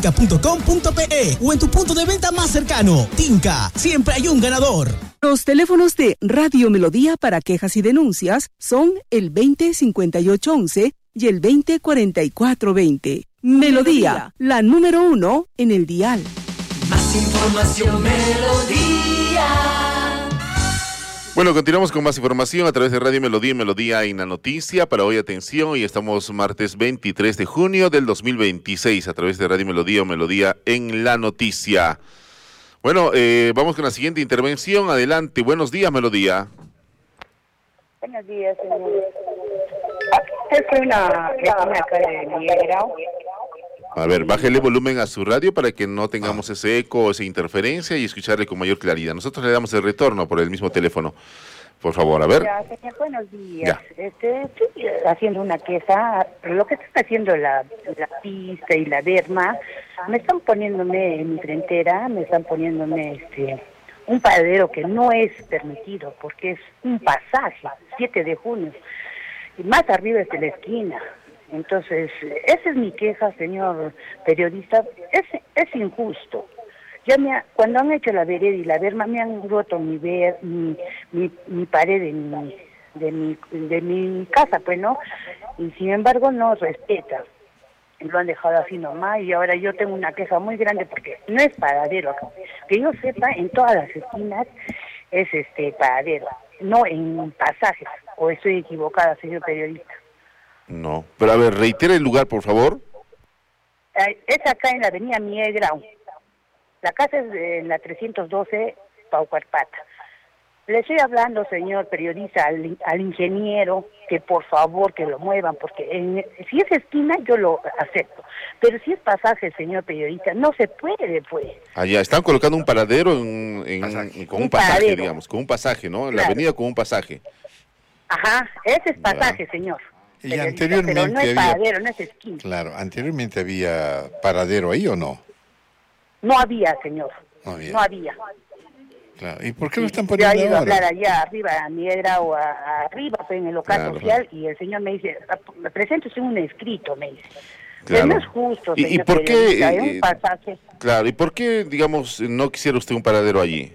Tinca.com.pe o en tu punto de venta más cercano. Tinca, siempre hay un ganador. Los teléfonos de Radio Melodía para quejas y denuncias son el 205811 y el 204420. Melodía, la número 1 en el dial. Más información, Melodía. Bueno, continuamos con más información a través de Radio Melodía y Melodía en la Noticia. Para hoy, atención, hoy estamos martes 23 de junio del 2026 a través de Radio Melodía o Melodía en la Noticia. Bueno, vamos con la siguiente intervención. Adelante, buenos días, Melodía. Buenos días, señor. Es una vecina acá de Miguelgrau. A ver, bájele volumen a su radio para que no tengamos ese eco o esa interferencia y escucharle con mayor claridad. Nosotros le damos el retorno por el mismo teléfono. Por favor, a ver. Ya, señor, buenos días. Estoy haciendo una queja. Lo que está haciendo la pista y la derma, me están poniéndome en mi frentera, me están poniéndome un paradero que no es permitido, porque es un pasaje, 7 de junio. Y más arriba es de la esquina. Entonces, esa es mi queja, señor periodista. Es injusto. Cuando han hecho la vereda y la derma, me han roto mi pared de mi casa, pues, ¿no? Y sin embargo no respeta. Lo han dejado así nomás y ahora yo tengo una queja muy grande porque no es paradero. Que yo sepa, en todas las esquinas es paradero, no en pasajes. ¿O estoy equivocada, señor periodista? No, pero a ver, reitera el lugar, por favor. Es acá en la avenida Miguelgrau. La casa es en la 312, Paucarpata. Le estoy hablando, señor periodista, al ingeniero, que por favor que lo muevan, porque si es esquina yo lo acepto. Pero si es pasaje, señor periodista, no se puede, pues. Allá, están colocando un paradero con un pasaje, paradero, digamos, con un pasaje, ¿no? En claro. La avenida con un pasaje. Ajá, ese es pasaje, señor. Y anteriormente pero no es paradero, no es esquina. Claro, anteriormente había paradero ahí o no. No había, señor. No había. Claro. ¿Y por qué lo están poniendo ahora? Yo he ido a hablar ahora? allá arriba, a Miguelgrau, o arriba, pues, en el local social, y el señor me dice, me presento un escrito, me dice. Claro. Pero no es justo, señor. ¿Y por qué? Es un pasaje. Claro, ¿y por qué, digamos, no quisiera usted un paradero allí?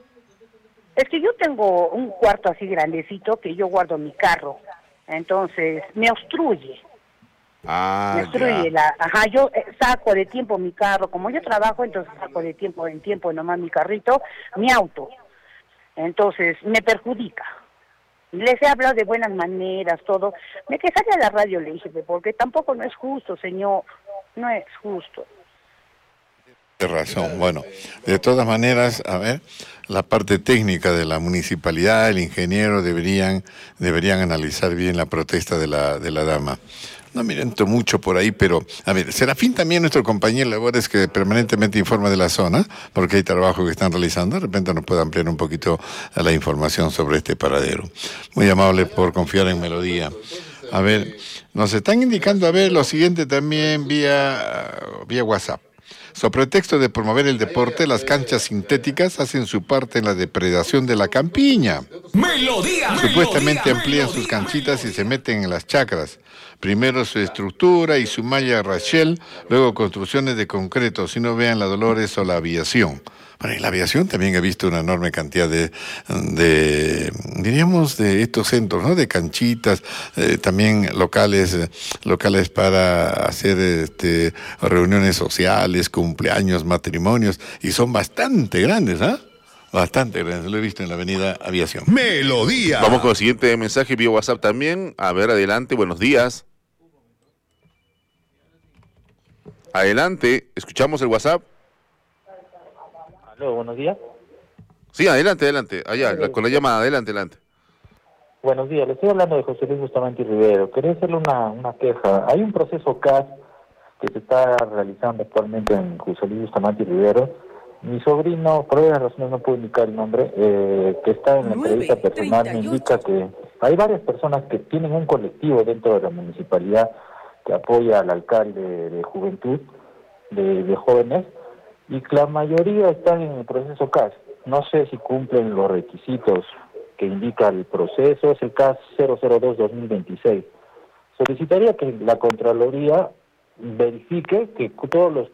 Es que yo tengo un cuarto así grandecito que yo guardo mi carro. Entonces, me obstruye. Me obstruye yo saco de tiempo mi carro, como yo trabajo, entonces saco de tiempo en tiempo nomás mi carrito, mi auto. Entonces, me perjudica. Les he hablado de buenas maneras, todo. Me quejaré a la radio, le dije, porque tampoco no es justo, señor. No es justo. Tienes razón. Bueno, de todas maneras, a ver, la parte técnica de la municipalidad, el ingeniero deberían analizar bien la protesta de la dama. No me entro mucho por ahí, pero, a ver, Serafín también, nuestro compañero de labores que permanentemente informa de la zona, porque hay trabajo que están realizando, de repente nos puede ampliar un poquito la información sobre este paradero. Muy amable por confiar en Melodía. A ver, nos están indicando, a ver, lo siguiente también vía WhatsApp. Sobre pretexto de promover el deporte, las canchas sintéticas hacen su parte en la depredación de la campiña. Melodía. Supuestamente amplían sus canchitas y se meten en las chacras. Primero su estructura y su malla Rachel, luego construcciones de concreto, si no vean la Dolores o la Aviación. Bueno, en la Aviación también he visto una enorme cantidad diríamos, de estos centros, ¿no? De canchitas, también locales para hacer reuniones sociales, cumpleaños, matrimonios, y son bastante grandes, ¿ah? Bastante grandes, lo he visto en la avenida Aviación. Melodía. Vamos con el siguiente mensaje vía WhatsApp también. A ver, adelante, buenos días. Adelante, escuchamos el WhatsApp. Aló, buenos días. Sí, adelante. Allá, con la llamada, adelante. Buenos días, le estoy hablando de José Luis Bustamante Rivero. Quería hacerle una queja. Hay un proceso CAS que se está realizando actualmente en José Luis Bustamante Rivero. Mi sobrino, por varias razones no puedo indicar el nombre, que está en la entrevista personal, me indica que hay varias personas que tienen un colectivo dentro de la municipalidad que apoya al alcalde de juventud, de jóvenes, y que la mayoría están en el proceso CAS. No sé si cumplen los requisitos que indica el proceso, es el CAS 002-2026. Solicitaría que la Contraloría verifique que todos los